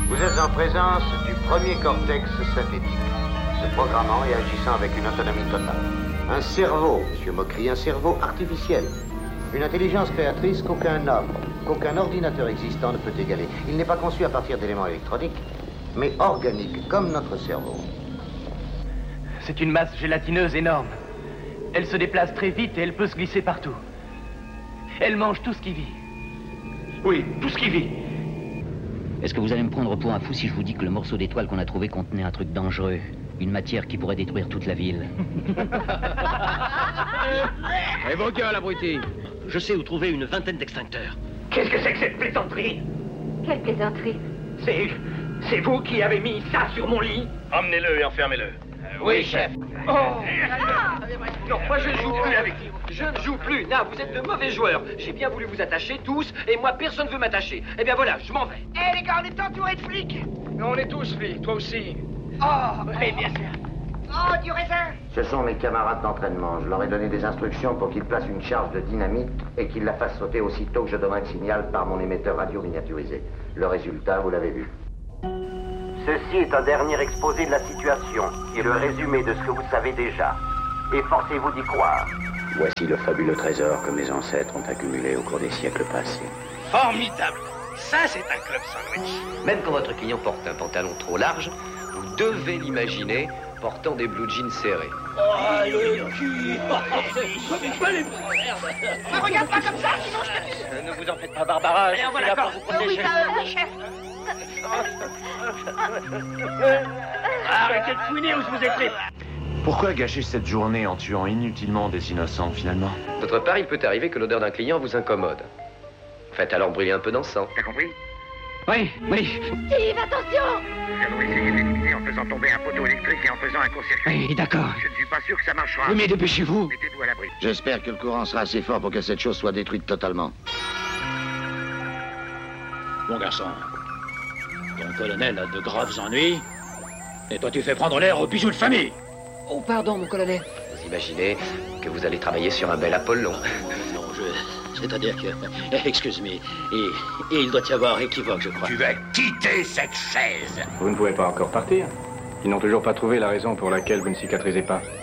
Vous êtes en présence du premier cortex synthétique, se programmant et agissant avec une autonomie totale. Un cerveau, monsieur Mokri, un cerveau artificiel. Une intelligence créatrice qu'aucun homme, qu'aucun ordinateur existant ne peut égaler. Il n'est pas conçu à partir d'éléments électroniques, mais organiques, comme notre cerveau. C'est une masse gélatineuse énorme. Elle se déplace très vite et elle peut se glisser partout. Elle mange tout ce qui vit. Oui, tout ce qui vit. Est-ce que vous allez me prendre pour un fou si je vous dis que le morceau d'étoile qu'on a trouvé contenait un truc dangereux? Une matière qui pourrait détruire toute la ville. Et vos gueules, abrutis. Je sais où trouver une vingtaine d'extincteurs. Qu'est-ce que c'est que cette plaisanterie? Quelle plaisanterie? C'est vous qui avez mis ça sur mon lit? Emmenez-le et enfermez-le. Oui, chef. Oh. Non, moi je ne joue plus avec vous. Je ne joue plus. Non, vous êtes de mauvais joueurs. J'ai bien voulu vous attacher tous, et moi personne ne veut m'attacher. Eh bien voilà, je m'en vais. Hé les gars, on est entourés de flics. On est tous flics, toi aussi. Oh, Mais bien sûr. oh, du raisin. Ce sont mes camarades d'entraînement. Je leur ai donné des instructions pour qu'ils placent une charge de dynamite et qu'ils la fassent sauter aussitôt que je donnerai le signal par mon émetteur radio miniaturisé. Le résultat, vous l'avez vu. Ceci est un dernier exposé de la situation et le résumé de ce que vous savez déjà. Efforcez-vous d'y croire. Voici le fabuleux trésor que mes ancêtres ont accumulé au cours des siècles passés. Formidable. Ça, c'est un club sandwich. Même quand votre client porte un pantalon trop large, vous devez l'imaginer portant des blue jeans serrés. Oh, le cul. Me regarde pas comme ça, sinon je te tue. Ne vous en faites pas, Barbara. Et on va d'accord. Oui, chef. Arrêtez de fouiner ou je vous éclate. Pourquoi gâcher cette journée en tuant inutilement des innocents, finalement? D'autre part, il peut arriver que l'odeur d'un client vous incommode. Faites alors brûler un peu d'encens. T'as compris? Oui. Steve, attention! Nous allons essayer de l'éliminer en faisant tomber un poteau électrique et en faisant un court-circuit. Oui, d'accord. Je ne suis pas sûr que ça marchera. Oui, mais dépêchez-vous. Mettez-vous à l'abri. J'espère que le courant sera assez fort pour que cette chose soit détruite totalement. Bon garçon, ton colonel a de graves ennuis, et toi tu fais prendre l'air aux bijoux de famille. Oh, pardon, mon colonel. Vous imaginez que vous allez travailler sur un bel Apollon. Non, c'est-à-dire que... Excuse-moi, et il doit y avoir équivoque, je crois. Tu vas quitter cette chaise. Vous ne pouvez pas encore partir. Ils n'ont toujours pas trouvé la raison pour laquelle vous ne cicatrisez pas.